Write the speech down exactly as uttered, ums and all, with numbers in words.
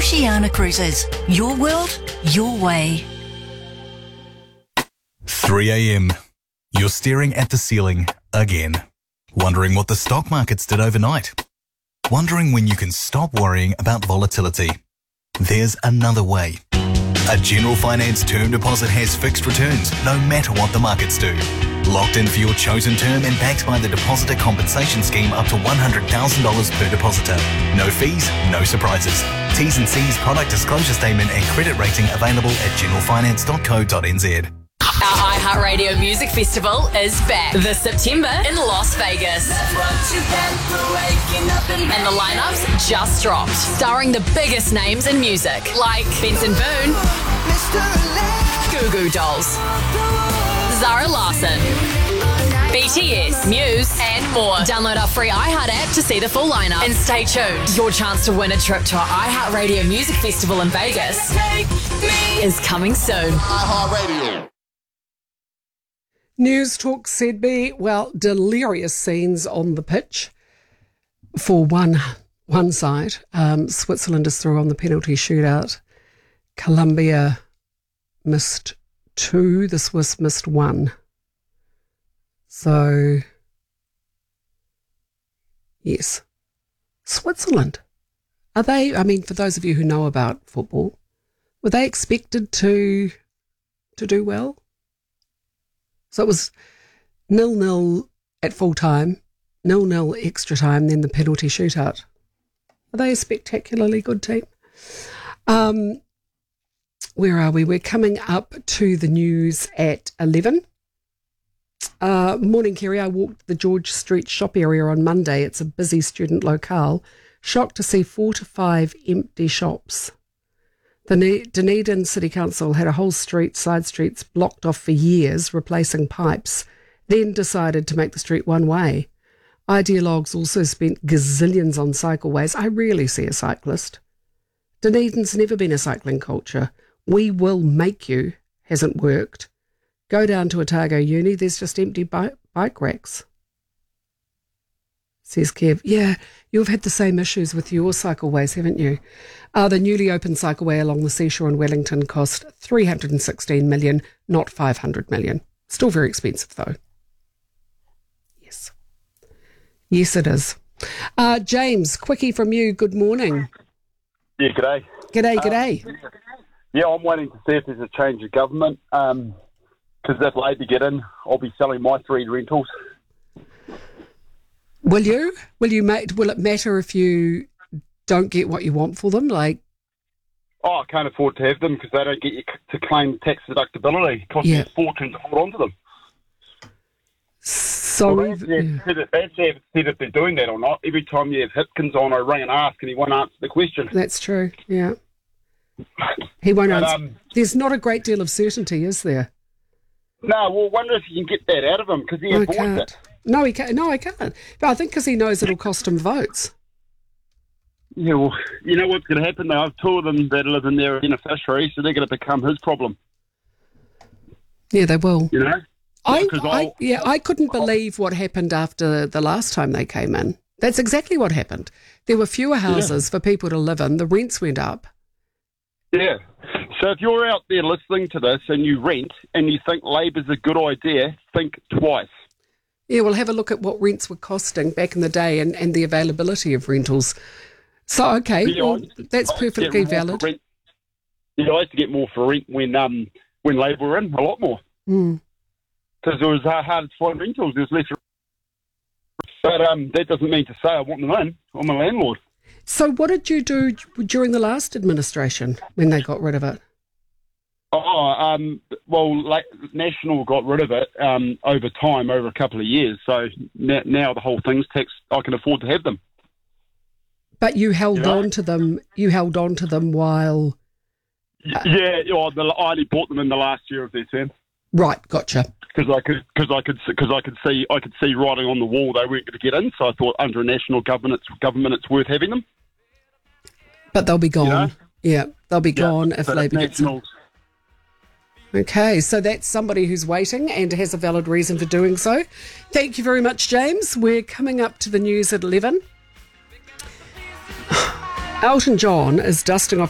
Oceania Cruises. Your world, your way. three a.m. You're staring at the ceiling again. Wondering what the stock markets did overnight. Wondering when you can stop worrying about volatility. There's another way. A General Finance term deposit has fixed returns no matter what the markets do. Locked in for your chosen term and backed by the Depositor Compensation Scheme up to one hundred thousand dollars per depositor. No fees, no surprises. T's and C's, product disclosure statement and credit rating available at general finance dot co dot n z. Our iHeartRadio Music Festival is back this September in Las Vegas. And the lineups just dropped, starring the biggest names in music, like Benson Boone, Goo Goo Dolls, Zara Larsson, B T S, Muse, and more. Download our free iHeart app to see the full lineup. And stay tuned. Your chance to win a trip to our iHeartRadio Music Festival in Vegas is coming soon. iHeartRadio. News Talk Z B, well, delirious scenes on the pitch for one one side. Um, Switzerland is through on the penalty shootout. Colombia missed two. The Swiss missed one. So, yes. Switzerland. Are they, I mean, for those of you who know about football, were they expected to to do well? So it was nil-nil at full time, nil-nil extra time, then the penalty shootout. Are they a spectacularly good team? Um, where are we? We're coming up to the news at eleven. Uh, morning, Kerry. I walked the George Street shop area on Monday. It's a busy student locale. Shocked to see four to five empty shops. The Dunedin City Council had a whole street, side streets, blocked off for years, replacing pipes, then decided to make the street one way. Ideologues also spent gazillions on cycleways. I rarely see a cyclist. Dunedin's never been a cycling culture. We will make you hasn't worked. Go down to Otago Uni, there's just empty bike, bike racks. Says Kev. Yeah, you've had the same issues with your cycleways, haven't you? Uh, the newly opened cycleway along the seashore in Wellington cost three hundred sixteen million dollars, not five hundred million dollars. Still very expensive, though. Yes. Yes, it is. Uh, James, quickie from you. Good morning. Yeah, g'day. G'day, g'day. Um, yeah, I'm waiting to see if there's a change of government. Because um, if Labor get in, I'll be selling my three rentals. Will you? Will you? Make, will it matter if you don't get what you want for them? Like, oh, I can't afford to have them because they don't get you to claim tax deductibility. It costs yeah. me a fortune to hold on to them. So well, that's, yeah. that's said if they're doing that or not. Every time you have Hipkins on, I ring and ask, and he won't answer the question. That's true. Yeah, he won't but, answer. Um, There's not a great deal of certainty, is there? No. Well, I wonder if you can get that out of him because he avoids it. No, he can't. No, I can't. But I think because he knows it'll cost him votes. Yeah, well, you know what's going to happen? Though? I've two of them that live in there are beneficiaries, so they're going to become his problem. Yeah, they will. You know? I, I yeah, I couldn't believe what happened after the last time they came in. That's exactly what happened. There were fewer houses yeah. for people to live in. The rents went up. Yeah. So if you're out there listening to this and you rent and you think Labor's a good idea, think twice. Yeah, we'll have a look at what rents were costing back in the day and, and the availability of rentals. So, okay, yeah, well, that's perfectly valid. Yeah, I used to get more for rent when um when Labor were in, a lot more. Mm. Because it was uh, hard to find rentals. There was less. But um, that doesn't mean to say I want them in. I'm a landlord. So what did you do during the last administration when they got rid of it? Oh, um, well, like, National got rid of it um, over time, over a couple of years. So now, now the whole thing's taxed. I can afford to have them. But you held you know? on to them. You held on to them while. Uh, yeah, oh, the, I only bought them in the last year of their term. Right, gotcha. Because I could, because I could, because I could see, I could see writing on the wall they weren't going to get in. So I thought, under a national government, government, it's worth having them. But they'll be gone. You know? Yeah, they'll be yeah, gone if Labor gets in. Okay, so that's somebody who's waiting and has a valid reason for doing so. Thank you very much, James. We're coming up to the news at eleven. Elton John is dusting off